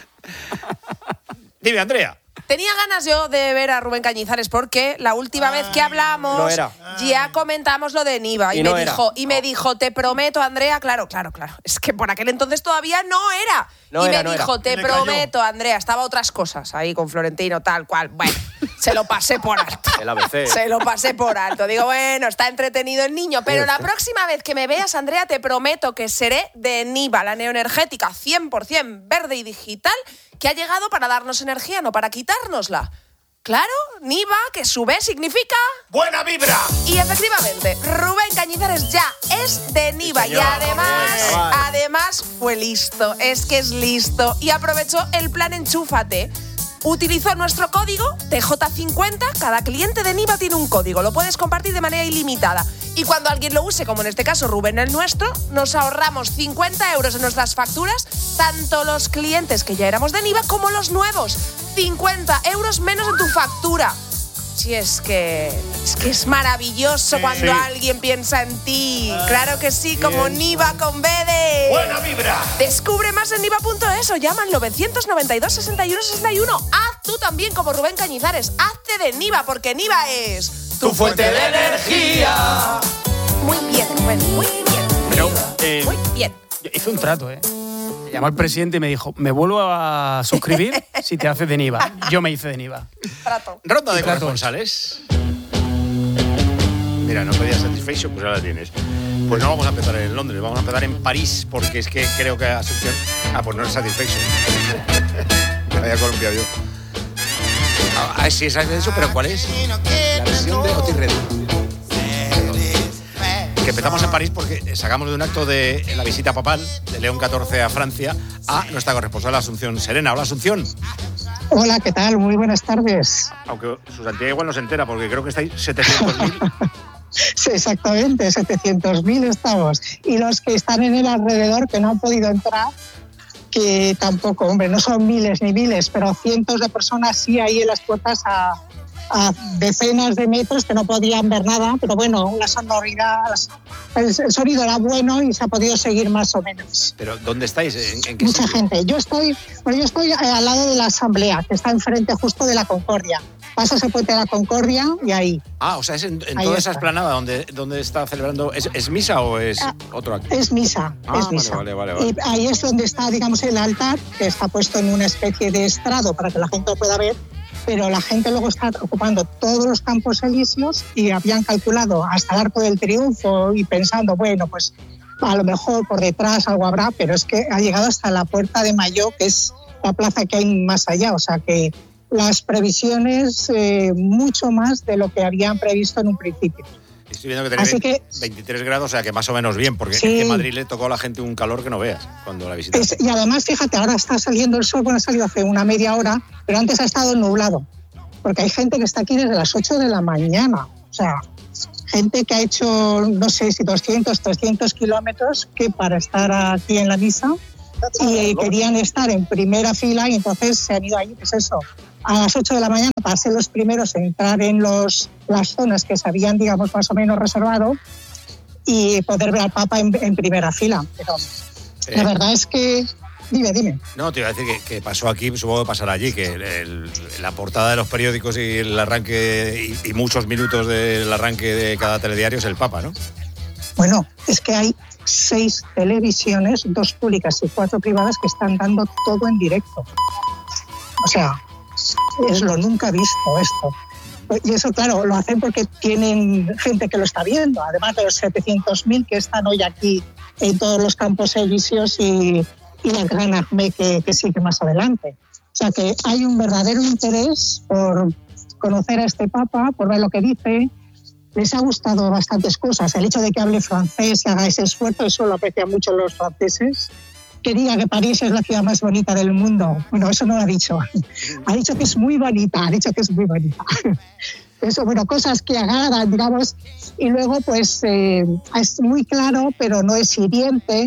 Dime, Andrea. Tenía ganas yo de ver a Rubén Cañizares porque la última vez que hablamos no era. ya comentamos lo de Niva y, y me no dijo era. y me dijo, te prometo, Andrea, claro, claro, claro, es que por aquel entonces todavía no era. No y era, me no dijo, era. te Le prometo, Andrea, estaba otras cosas ahí con Florentino, tal cual. Bueno, se lo pasé por alto. El A B C. Se lo pasé por alto. Digo, bueno, está entretenido el niño, pero la próxima vez que me veas, Andrea, te prometo que seré de Niva, la neoenergética cien por ciento verde y digital, que ha llegado para darnos energía, no para quitárnosla. Claro, Niva, que su B significa... ¡buena vibra! Y efectivamente, Rubén Cañizares ya es de Niva. Y además, además fue listo. Es que es listo. Y aprovechó el plan Enchúfate. Utilizó nuestro código T J cincuenta. Cada cliente de Niva tiene un código. Lo puedes compartir de manera ilimitada. Y cuando alguien lo use, como en este caso Rubén el nuestro, nos ahorramos cincuenta euros en nuestras facturas, tanto los clientes que ya éramos de Niva como los nuevos. cincuenta euros menos en tu factura. Si es que es que es maravilloso sí, cuando sí. alguien piensa en ti. Ah, claro que sí, bien. Como Niva con B de... ¡buena vibra! Descubre más en niva punto es o llama al nueve noventa y dos, sesenta y uno sesenta y uno. Haz tú también como Rubén Cañizares. Hazte de Niva, porque Niva es... tu fuente de energía. Muy bien, Rubén, muy bien. Pero, eh, muy bien. Hice un trato, ¿eh? Llamó al presidente y me dijo, me vuelvo a suscribir si te haces de Niva. Yo me hice de Niva. Trato. Ronda de corresponsales. Mira, no pedías Satisfaction, pues ahora la tienes. Pues no vamos a empezar en Londres, vamos a empezar en París, porque es que creo que Asunción... Ah, pues no es Satisfaction. Me había columpiado yo. Ah, sí, es eso, pero ¿cuál es? La versión de Otis Redding. Que empezamos en París porque sacamos de un acto de la visita papal de León catorce a Francia a nuestra corresponsal Asunción Serena. Hola, Asunción. Hola, ¿qué tal? Muy buenas tardes. Aunque su santidad igual no se entera porque creo que estáis setecientos mil. Sí, exactamente, setecientos mil estamos. Y los que están en el alrededor que no han podido entrar, que tampoco, hombre, no son miles ni miles, pero cientos de personas sí ahí en las puertas a... a decenas de metros que no podían ver nada, pero bueno, la sonoridad, el, el sonido era bueno y se ha podido seguir más o menos. ¿Pero dónde estáis? ¿En, en qué Mucha sitio? gente. Yo estoy, bueno, yo estoy al lado de la Asamblea, que está enfrente justo de la Concordia. Pasas el puente de la Concordia y ahí. Ah, o sea, es en, en ahí toda está. esa esplanada donde, donde está celebrando. ¿Es, es misa o es ah, otro acto? Es misa, ah, es misa. Vale, vale, vale, Y ahí es donde está, digamos, el altar, que está puesto en una especie de estrado para que la gente lo pueda ver. Pero la gente luego está ocupando todos los campos elíseos y habían calculado hasta el Arco del Triunfo y pensando, bueno, pues a lo mejor por detrás algo habrá, pero es que ha llegado hasta la Puerta de Mayo, que es la plaza que hay más allá. O sea que las previsiones, eh, mucho más de lo que habían previsto en un principio. Estoy viendo que tenéis que, veintitrés grados, o sea que más o menos bien, porque sí. Es que en Madrid le tocó a la gente un calor que no veas cuando la visitaste. Y además, fíjate, ahora está saliendo el sol, bueno, ha salido hace una media hora, pero antes ha estado nublado, porque hay gente que está aquí desde las ocho de la mañana. O sea, gente que ha hecho, no sé si doscientos, trescientos kilómetros, que para estar aquí en la misa, y querían estar en primera fila y entonces se han ido ahí, pues eso, a las ocho de la mañana para ser los primeros en entrar en los, las zonas que se habían, digamos, más o menos reservado y poder ver al Papa en, en primera fila. Pero eh. la verdad es que... Dime, dime. No, te iba a decir que, que pasó aquí, supongo que pasará allí, que el, el, la portada de los periódicos y el arranque y, y muchos minutos del arranque de cada telediario es el Papa, ¿no? Bueno, es que hay seis televisiones, dos públicas y cuatro privadas, que están dando todo en directo. O sea, es lo nunca visto esto. Y eso, claro, lo hacen porque tienen gente que lo está viendo, además de los setecientos mil que están hoy aquí en todos los campos elíseos y, y la gran acme que, que sigue más adelante. O sea que hay un verdadero interés por conocer a este Papa, por ver lo que dice. Les ha gustado bastantes cosas. El hecho de que hable francés y haga ese esfuerzo, eso lo aprecian mucho los franceses. Que diga que París es la ciudad más bonita del mundo. Bueno, eso no lo ha dicho. Ha dicho que es muy bonita, ha dicho que es muy bonita. Eso, bueno, cosas que agradan, digamos. Y luego, pues, eh, es muy claro, pero no es hiriente.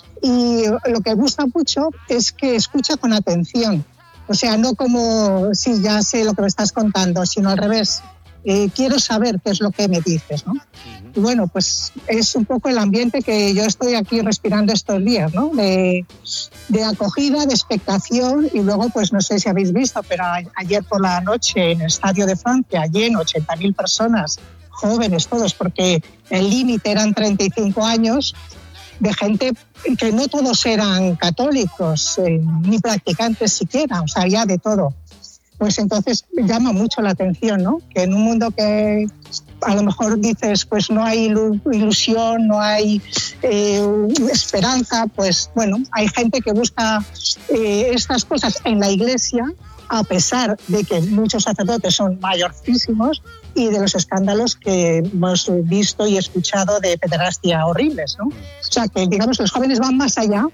Y lo que gusta mucho es que escucha con atención. O sea, no como, sí, ya sé lo que me estás contando, sino al revés. Eh, quiero saber qué es lo que me dices, ¿no? Y bueno, pues es un poco el ambiente que yo estoy aquí respirando estos días, ¿no? De, de acogida, de expectación, y luego, pues no sé si habéis visto, pero a, ayer por la noche en el Estadio de Francia, lleno, ochenta mil personas, jóvenes todos, porque el límite eran treinta y cinco años, de gente que no todos eran católicos, eh, ni practicantes siquiera, o sea, ya de todo. Pues entonces llama mucho la atención, ¿no? Que en un mundo que a lo mejor dices, pues no hay ilusión, no hay eh, esperanza, pues bueno, hay gente que busca eh, estas cosas en la iglesia, a pesar de que muchos sacerdotes son mayorcísimos y de los escándalos que hemos visto y escuchado de pederastia horribles, ¿no? O sea que, digamos, los jóvenes van más allá.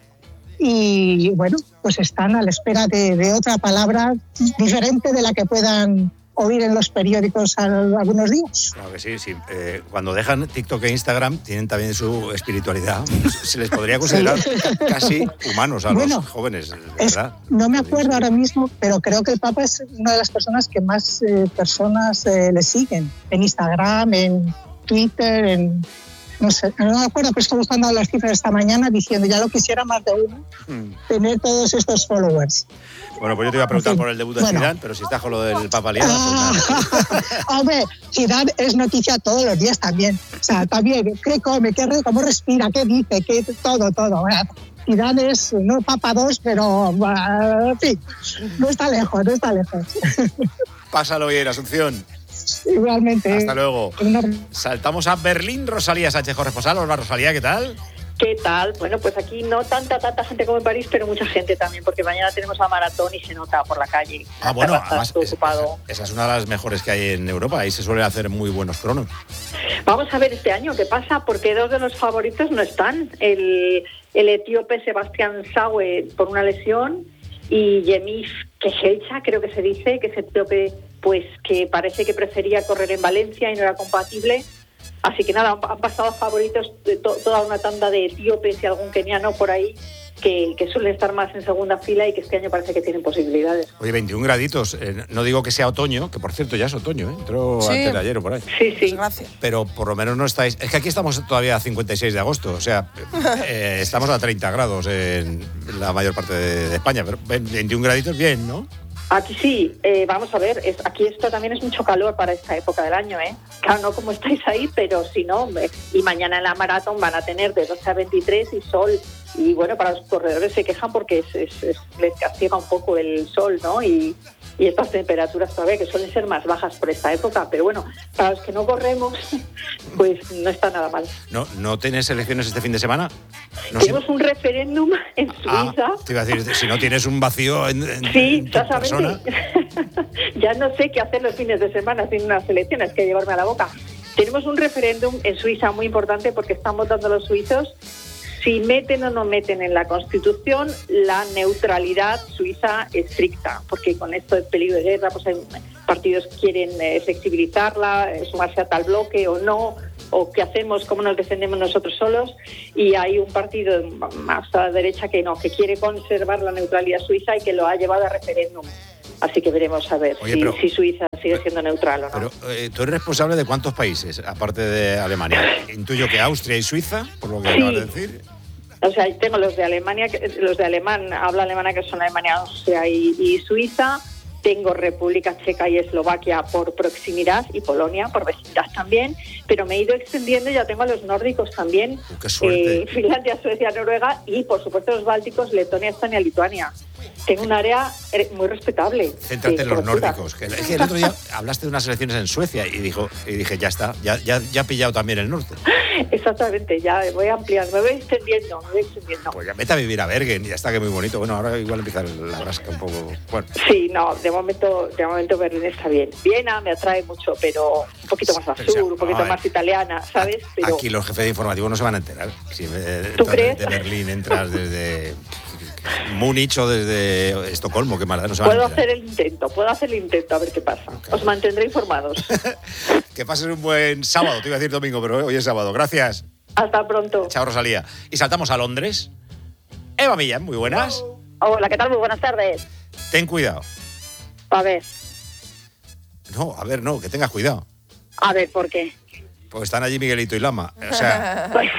Y bueno, pues están a la espera de, de otra palabra diferente de la que puedan oír en los periódicos algunos días. Claro que sí, sí. Eh, cuando dejan TikTok e Instagram tienen también su espiritualidad. Se les podría considerar sí. casi humanos a bueno, los jóvenes, ¿verdad? Es, no me acuerdo ahora mismo, pero creo que el Papa es una de las personas que más eh, personas eh, le siguen en Instagram, en Twitter, en... No sé, no me acuerdo, pero estoy buscando las cifras esta mañana diciendo, ya lo quisiera más de uno, mm. tener todos estos followers. Bueno, pues yo te iba a preguntar sí. por el debut de bueno. Zidane, pero si estás con lo del Papa liado, ah, pues hombre, Zidane es noticia todos los días también. O sea, también, qué come, qué re, cómo respira, qué dice, qué todo, todo. Zidane es, no Papa dos, pero, en fin, no está lejos, no está lejos. Pásalo bien, Asunción. Igualmente. Hasta luego. Saltamos a Berlín. Rosalía Sánchez corresponsal. Hola, Rosalía, ¿qué tal? ¿Qué tal? Bueno, pues aquí no tanta, tanta gente como en París, pero mucha gente también, porque mañana tenemos la maratón y se nota por la calle. Ah, bueno, además, es, esa, esa es una de las mejores que hay en Europa y se suele hacer muy buenos cronos. Vamos a ver este año qué pasa, porque dos de los favoritos no están. El, el etíope Sebastián Sawe por una lesión y Yemif Kejelcha, creo que se dice, que es etíope, pues que parece que prefería correr en Valencia y no era compatible. Así que nada, han pasado favoritos de to- toda una tanda de etíopes y algún keniano por ahí que, que suelen estar más en segunda fila y que este año parece que tienen posibilidades. Oye, veintiún graditos, eh, no digo que sea otoño, que por cierto ya es otoño, ¿eh? Entró sí. antes de ayer o por ahí. Sí, sí. Gracias. Pero por lo menos no estáis... Es que aquí estamos todavía a cincuenta y seis de agosto, o sea, eh, estamos a treinta grados en la mayor parte de, de España, pero veintiún graditos bien, ¿no? Aquí sí, eh, vamos a ver, es, aquí esto también es mucho calor para esta época del año, ¿eh? Claro, no como estáis ahí, pero si no, y mañana en la maratón van a tener de doce a veintitrés y sol, y bueno, para los corredores se quejan porque es, es, es, les castiga un poco el sol, ¿no? Y, y estas temperaturas todavía que suelen ser más bajas por esta época, pero bueno, para los que no corremos, pues no está nada mal. ¿No, no tienes elecciones este fin de semana? No, Tenemos si... un referéndum en Suiza. Ah, te iba a decir, si no tienes un vacío en, en, sí, en tu persona. Ya no sé qué hacer los fines de semana sin unas elecciones, que llevarme a la boca. Tenemos un referéndum en Suiza muy importante porque están votando los suizos si meten o no meten en la Constitución la neutralidad suiza estricta, porque con esto de peligro de guerra, pues hay partidos que quieren eh, flexibilizarla, eh, sumarse a tal bloque o no, o qué hacemos, cómo nos defendemos nosotros solos, y hay un partido más a la derecha que no, que quiere conservar la neutralidad suiza y que lo ha llevado a referéndum. Así que veremos a ver Oye, si, pero- si Suiza sigue siendo neutral o no. Pero eh, tú eres responsable de cuántos países, aparte de Alemania. Intuyo que Austria y Suiza, por lo que Sí. acabas de decir. O sea, tengo los de Alemania, que- los de alemán, habla alemana, que son Alemania, Austria y, y Suiza. Tengo República Checa y Eslovaquia por proximidad y Polonia por vecindad también, pero me he ido extendiendo y ya tengo a los nórdicos también. ¡Qué suerte! Eh, Finlandia, Suecia, Noruega y por supuesto los bálticos, Letonia, Estonia, Lituania. Tengo un área eh, muy respetable. Céntrate de en los cobertura. nórdicos. Que, es que el otro día hablaste de unas elecciones en Suecia y dijo y dije, ya está, ya, ya, ya he pillado también el norte. Exactamente, ya me voy ampliando, me voy extendiendo, me voy extendiendo. Pues ya vete a vivir a Bergen, ya está, que muy bonito. Bueno, ahora igual empieza la rasca un poco. Bueno, Sí, no, de momento, de momento Berlín está bien. Viena me atrae mucho, pero un poquito más al Pero, o sea, sur, un poquito a ver, más italiana, ¿sabes? Pero aquí los jefes de informativo no se van a enterar. Si eh, ¿Tú entras crees? de Berlín entras desde Múnich o desde Estocolmo, qué maldad, no se van a puedo enterar. hacer el intento, puedo hacer el intento, a ver qué pasa. Os mantendré informados. Que pases un buen sábado, te iba a decir domingo, pero hoy es sábado. Gracias. Hasta pronto. Chao, Rosalía. Y saltamos a Londres. Eva Millán, muy buenas. Hola, ¿qué tal? Muy buenas tardes. Ten cuidado. A ver, No, a ver, no, que tengas cuidado. a ver, ¿por qué? Porque están allí Miguelito y Lama. O sea, Pues,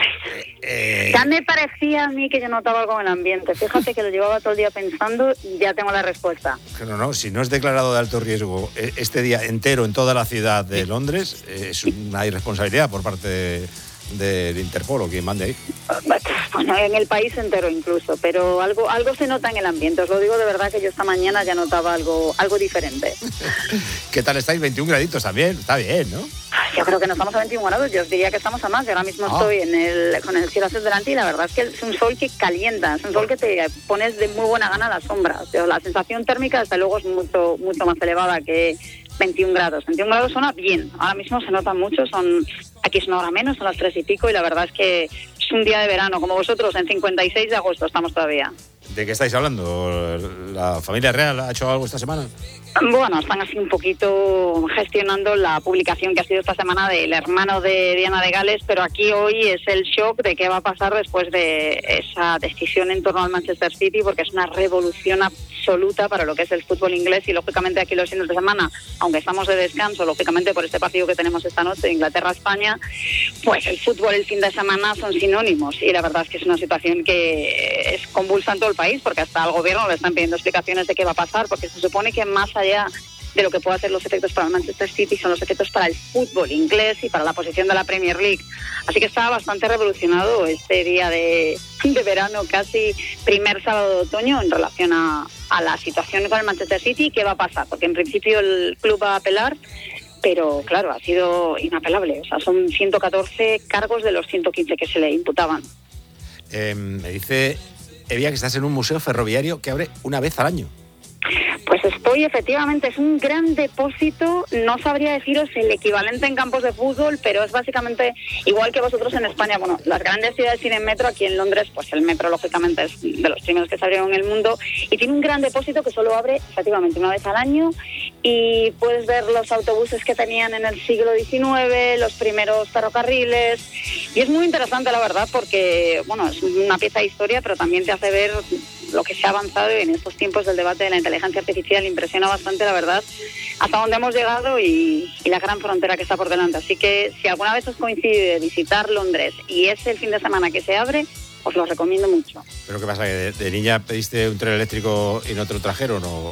eh, ya me parecía a mí que yo notaba algo en el ambiente. Fíjate que lo llevaba todo el día pensando y ya tengo la respuesta. que no, no, si no es declarado de alto riesgo eh, este día entero en toda la ciudad de Londres, eh, es una irresponsabilidad por parte de- del Interpol o quien mande ahí. Bueno, en el país entero incluso, pero algo algo se nota en el ambiente. Os lo digo de verdad que yo esta mañana ya notaba algo algo diferente. ¿Qué tal estáis? veintiún graditos también, está bien, ¿no? Yo creo que no estamos a veintiún grados, yo os diría que estamos a más. Yo ahora mismo Ah. estoy en el, con el cielo hacia delante y la verdad es que es un sol que calienta, es un sol que te pones de muy buena gana a la sombra. O sea, la sensación térmica desde luego es mucho, mucho más elevada que veintiún grados. veintiún grados suena bien, ahora mismo se nota mucho, son aquí es una hora menos, son las tres y pico y la verdad es que es un día de verano, como vosotros, en cincuenta y seis de agosto estamos todavía. ¿De qué estáis hablando? ¿La familia real ha hecho algo esta semana? Bueno, están así un poquito gestionando la publicación que ha sido esta semana del hermano de Diana de Gales, pero aquí hoy es el shock de qué va a pasar después de esa decisión en torno al Manchester City, porque es una revolución absoluta para lo que es el fútbol inglés y lógicamente aquí los fines de semana, aunque estamos de descanso, lógicamente por este partido que tenemos esta noche, Inglaterra-España, pues el fútbol el fin de semana son sinónimos y la verdad es que es una situación que es convulsa en todo el país, porque hasta al gobierno le están pidiendo explicaciones de qué va a pasar, porque se supone que más allá de lo que pueda ser los efectos para el Manchester City son los efectos para el fútbol inglés y para la posición de la Premier League. Así que estaba bastante revolucionado este día de, de verano, casi primer sábado de otoño, en relación a, a la situación con el Manchester City y qué va a pasar, porque en principio el club va a apelar, pero claro, ha sido inapelable. O sea, son ciento catorce cargos de los ciento quince que se le imputaban. Eh, me dice Evia que estás en un museo ferroviario que abre una vez al año. Pues estoy, efectivamente, es un gran depósito, no sabría deciros el equivalente en campos de fútbol, pero es básicamente igual que vosotros en España. Bueno, las grandes ciudades tienen metro, aquí en Londres, pues el metro lógicamente es de los primeros que se abrieron en el mundo y tiene un gran depósito que solo abre efectivamente una vez al año y puedes ver los autobuses que tenían en el siglo diecinueve, los primeros ferrocarriles y es muy interesante la verdad porque, bueno, es una pieza de historia, pero también te hace ver lo que se ha avanzado y en estos tiempos del debate de la inteligencia artificial impresiona bastante, la verdad, hasta dónde hemos llegado y, y la gran frontera que está por delante. Así que si alguna vez os coincide visitar Londres y es el fin de semana que se abre, os lo recomiendo mucho. ¿Pero qué pasa? ¿Que de, de niña pediste un tren eléctrico y no te lo trajeron? ¿O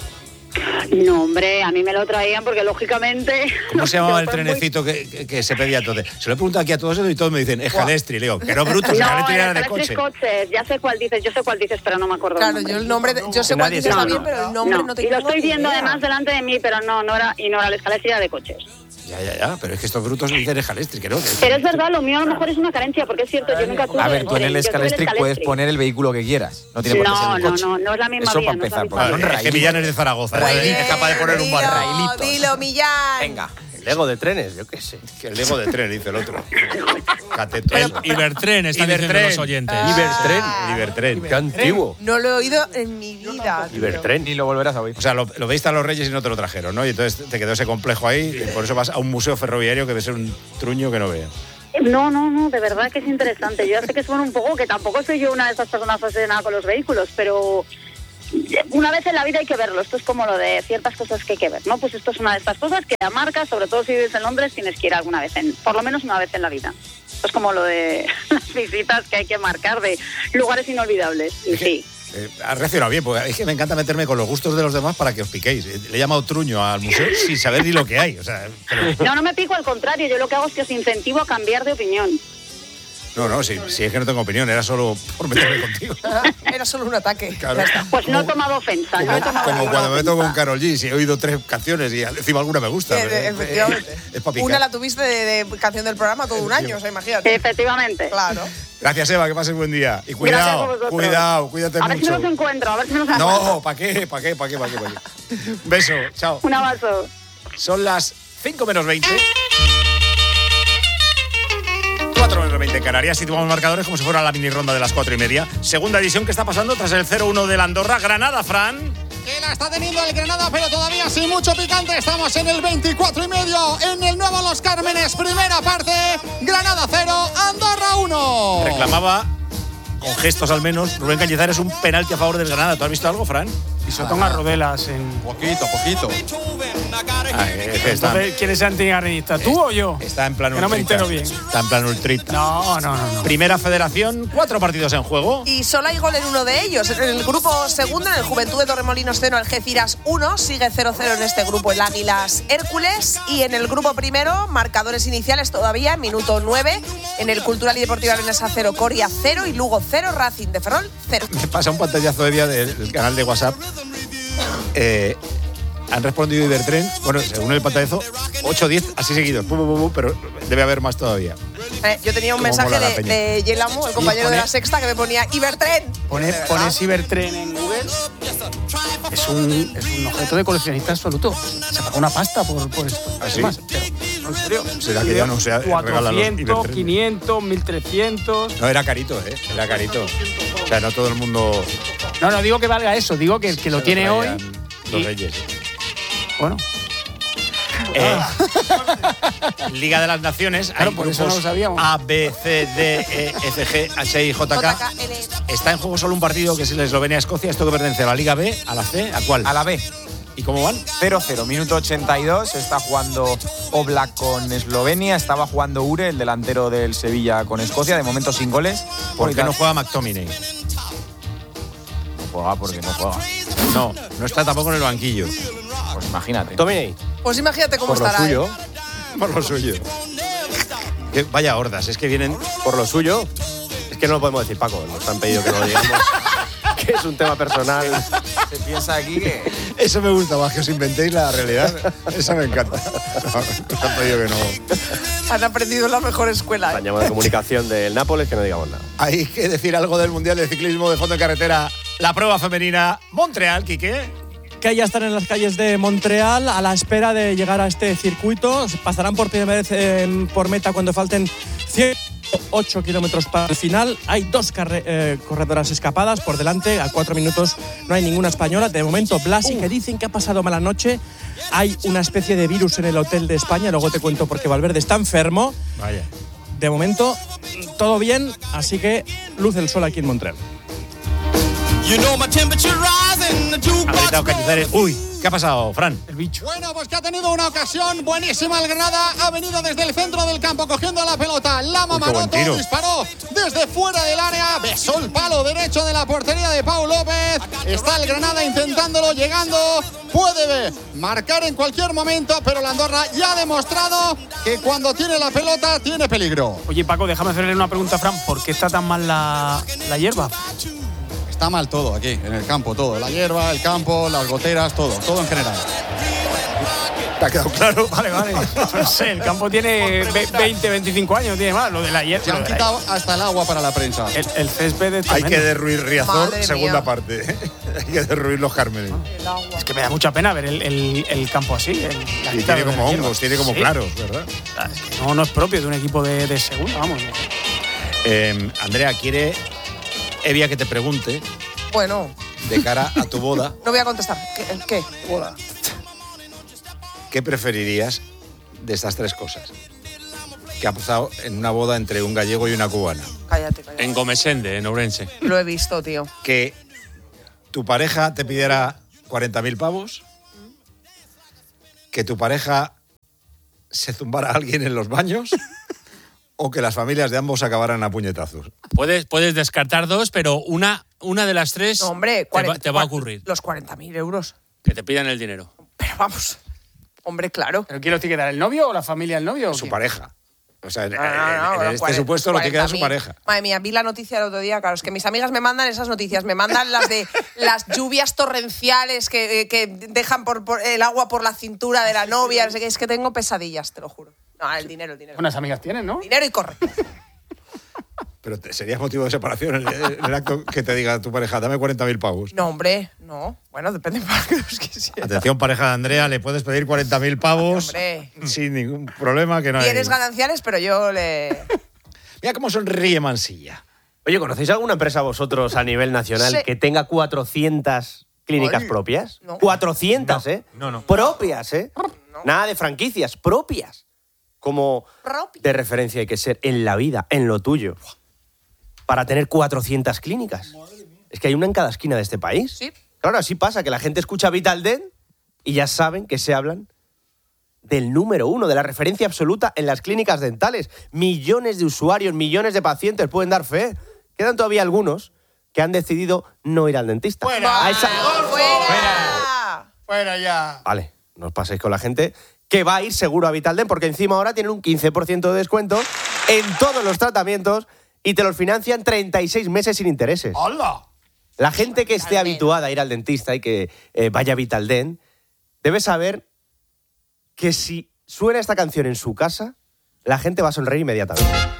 No, hombre, a mí me lo traían porque lógicamente... cómo se llamaba el yo soy muy- trenecito que, que, que se pedía entonces? Se lo he preguntado aquí a todos ellos y todos me dicen, es Jalestri. Le digo, que no, bruto, No, Jalestri era de eran coche. tres coches, ya sé cuál dices, yo sé cuál dices, pero no me acuerdo. Claro, el nombre. yo el nombre, de- yo sé cuál dices también, pero el nombre no, y tengo lo estoy ni viendo idea. además delante de mí, pero no, no era, y no era la escalera, era de coches. Ya, ya, ya, pero es que estos brutos dicen es Jalestri, que no. que- Pero es verdad, lo mío a lo mejor es una carencia, porque es cierto, yo nunca tuve... A ver, tú en el yo tuve Scalestric puedes poner el vehículo que quieras. No tiene por qué ser No, un no, coche. no, no es la misma Eso vía, para no es la empezar. misma Porque vía. son Es que Millán es de Zaragoza, Railitos. ¿eh? es capaz de poner un bar. Dilo, dilo, Millán. Venga. Lego de trenes, yo qué sé. Que el Lego de tren, dice el otro. Cateto. El Ibertren, están diciendo los oyentes. Ibertren. Ibertren. Qué antiguo. No lo he oído en mi vida. tío. Ibertren. Ni lo volverás a oír. O sea, lo, lo veiste a los Reyes y no te lo trajeron, ¿no? Y entonces te quedó ese complejo ahí y por eso vas a un museo ferroviario que debe ser un truño que no veas. No, no, no, de verdad que es interesante. Yo ya sé que suena un poco, que tampoco soy yo una de esas personas obsesionadas con los vehículos, pero una vez en la vida hay que verlo. Esto es como lo de ciertas cosas que hay que ver, ¿no? Pues esto es una de estas cosas que la marcas, sobre todo si vives en Londres, tienes que ir alguna vez, en, por lo menos una vez en la vida. Esto es como lo de las visitas que hay que marcar de lugares inolvidables. Y sí. Eh, has reaccionado bien, porque es que me encanta meterme con los gustos de los demás para que os piquéis. Le he llamado truño al museo sin saber ni lo que hay. O sea, pero... No, no me pico, al contrario. Yo lo que hago es que os incentivo a cambiar de opinión. No, no, si, si es que no tengo opinión, era solo por meterme contigo. Era solo un ataque. Claro. Pues no he tomado ofensa. Como, no he tomado como ninguna cuando me meto ofensa. con Karol G, si he oído tres canciones y encima alguna me gusta. Eh, pero, efectivamente. eh, es pa' picar. Una la tuviste de, de canción del programa todo un año, o sea, imagínate. Efectivamente. Claro. Gracias, Eva, que pases buen día. Y Gracias a cuidado, vosotros. cuidado, cuídate A ver mucho. si nos encuentro, a ver si nos No, ¿para qué? ¿Para qué? ¿Para qué? ¿Para qué? ¿Para qué? Beso, chao. Un abrazo. Son las cinco menos veinte. cuatro menos veinte en Canarias. Situamos marcadores como si fuera la mini ronda de las cuatro y media. Segunda edición que está pasando tras el cero uno del Andorra. Granada, Fran. Que la está teniendo el Granada, pero todavía sin mucho picante. Estamos en el veinticuatro y medio en el nuevo Los Cármenes. Primera parte, Granada cero, Andorra uno. Reclamaba, con gestos al menos, Rubén Cañizares un penalti a favor del Granada. ¿Tú has visto algo, Fran? Pisotón a rodelas en... Poquito, poquito. Ah, es que está, Entonces, ¿quién es antigarrinista? ¿Tú o yo? está en plan Que no me ultrita. entero bien. Está en plan ultrita. No, no, no, no. Primera federación, cuatro partidos en juego. Y solo hay gol en uno de ellos. En el grupo segundo, en el Juventud de Torremolinos cero, Algeciras uno. Sigue cero cero en este grupo el Águilas Hércules. Y en el grupo primero, marcadores iniciales todavía, minuto nueve. En el Cultural y Deportiva Leonesa cero, Coria cero. Y Lugo cero, Racing de Ferrol cero. Me pasa un pantallazo de día del, del canal de WhatsApp. Eh, han respondido Ibertren, bueno, según el pantallazo, ocho diez, así seguidos, pum, pum, pum, pero debe haber más todavía. Eh, yo tenía un Cómo mensaje mola la de, peña. de Yelamu, el compañero pone- de la Sexta, que me ponía Ibertren. Pones, pones Ibertren en Google, es un, es un objeto de coleccionista absoluto. Se paga una pasta por, por esto. ¿Ah, sí? Además, pero, ¿en serio? Será que ya no se regalan los cuatrocientos, Ibertren. quinientos, mil trescientos. No, era carito, ¿eh? Era carito. O sea, no todo el mundo. No, no digo que valga eso, digo que el que lo se tiene hoy. traían Los Reyes. Bueno. Eh, Liga de las Naciones. Claro, hay por eso no grupos lo sabíamos. A, B, C, D, E, F, G, H, I, J, K. Está en juego solo un partido que es el Eslovenia-Escocia. Esto que pertenece a la Liga B, a la C, ¿a cuál? A la B. ¿Y cómo van? cero cero, minuto ochenta y dos. Está jugando Oblak con Eslovenia. Estaba jugando Ure, el delantero del Sevilla, con Escocia. De momento sin goles. ¿Por qué no juega McTominay? No juega porque no juega. No, no está tampoco en el banquillo. Pues imagínate. Tommy, Pues imagínate cómo por lo estará. suyo, ¿eh? Por lo suyo. Que vaya hordas, es que vienen. por lo suyo. Es que no lo podemos decir, Paco. Nos han pedido que no lo digamos. Que es un tema personal. Se piensa aquí que. Eso me gusta más, que os inventéis la realidad. Eso me encanta. No, nos han pedido que no. Han aprendido en la mejor escuela. La ¿eh? llamada de comunicación del Nápoles, que no digamos nada. Hay que decir algo del Mundial de Ciclismo de Fondo en Carretera. La prueba femenina Montreal, Quique. Que ya están en las calles de Montreal a la espera de llegar a este circuito. Pasarán por primera vez eh, por meta cuando falten ciento ocho kilómetros para el final. Hay dos carre- eh, corredoras escapadas por delante. A cuatro minutos no hay ninguna española. De momento, Blasi, que dicen que ha pasado mala noche. Hay una especie de virus en el hotel de España. Luego te cuento por qué Valverde está enfermo. Vaya. De momento, todo bien. Así que luce el sol aquí en Montreal. Ha gritado Cañizares. Uy, ¿qué ha pasado, Fran? El bicho. Bueno, pues que ha tenido una ocasión buenísima el Granada. Ha venido desde el centro del campo cogiendo la pelota. Lama Uy, qué buen Maroto tiro. disparó desde fuera del área. Besó el palo derecho de la portería de Pau López. Está el Granada intentándolo, llegando. Puede marcar en cualquier momento, pero la Andorra ya ha demostrado que cuando tiene la pelota tiene peligro. Oye, Paco, déjame hacerle una pregunta a Fran. ¿Por qué está tan mal la, la hierba? Está mal todo aquí, en el campo, todo. La hierba, el campo, las goteras, todo, todo en general. ¿Te ha quedado claro? Vale, vale. No sé, el campo tiene ve- veinte, veinticinco años, tiene más. Lo de la hierba. Se han quitado hasta el agua para la prensa. El, el césped es Hay tremendo. que derruir Riazor, Madre segunda mía. parte. Hay que derruir los Cármenes. Es que me da mucha pena ver el, el- el campo así. el- la Y quita tiene de como la hierba. hongos, tiene como Sí. claros, ¿verdad? Es que no, no es propio de un equipo de, de segunda, vamos. Eh, Andrea, quiere Evia que te pregunte, Bueno, de cara a tu boda, no voy a contestar. ¿Qué? ¿Qué? Boda. ¿qué preferirías de estas tres cosas? Que ha pasado en una boda entre un gallego y una cubana. Cállate, cállate. En Gomesende, en Ourense. Lo he visto, tío. Que tu pareja te pidiera cuarenta mil pavos, que tu pareja se zumbara a alguien en los baños o que las familias de ambos acabaran a puñetazos. Puedes, puedes descartar dos, pero una, una de las tres No, hombre, te, va, cuarenta, te va a ocurrir. Los cuarenta mil euros. Que te pidan el dinero. Pero vamos, hombre, claro. ¿Pero quién lo tiene que dar, el novio o la familia del novio? Su pareja. O sea, en, No, no, no, en los este cuarenta, supuesto lo tiene que dar su cuarenta mil. pareja. Madre mía, vi la noticia el otro día, claro, es que mis amigas me mandan esas noticias, me mandan las de las lluvias torrenciales que, que dejan por, por el agua por la cintura de la novia, no sé qué, es que tengo pesadillas, te lo juro. No, el dinero, el dinero. Unas amigas tienen, ¿no? Dinero y corre. Pero te, sería motivo de separación en el, en el acto que te diga tu pareja, dame cuarenta mil pavos. No, hombre, no. Bueno, depende para que los quisiera. Atención, pareja de Andrea, le puedes pedir cuarenta mil pavos Hombre. sin ningún problema. Que no hay. Tienes gananciales, pero yo le... Mira cómo sonríe Mansilla. Oye, ¿conocéis alguna empresa vosotros a nivel nacional Sí. que tenga cuatrocientas clínicas Ay, propias? no. cuatrocientas, No, ¿eh? no, no. Propias, ¿eh? Nada de franquicias, propias. Como Propio. de referencia hay que ser en la vida, en lo tuyo. Para tener cuatrocientas clínicas. Es que hay una en cada esquina de este país. Sí. Claro, así pasa, que la gente escucha Vital Dent y ya saben que se hablan del número uno, de la referencia absoluta en las clínicas dentales. Millones de usuarios, millones de pacientes pueden dar fe. Quedan todavía algunos que han decidido no ir al dentista. ¡Fuera! A esa- ¡Fuera! Fuera ya. Vale, no os paséis con la gente que va a ir seguro a Vital Dent, porque encima ahora tienen un quince por ciento de descuento en todos los tratamientos y te los financian treinta y seis meses sin intereses. ¡Hala! La gente que esté habituada a ir al dentista y que eh, vaya a Vital Dent debe saber que si suena esta canción en su casa, la gente va a sonreír inmediatamente.